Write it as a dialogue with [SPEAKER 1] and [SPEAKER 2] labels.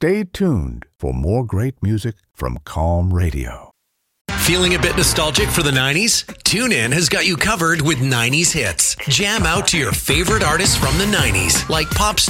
[SPEAKER 1] Stay tuned for more great music from Calm Radio.
[SPEAKER 2] Feeling a bit nostalgic for the 90s? TuneIn has got you covered with 90s hits. Jam out to your favorite artists from the 90s, like pop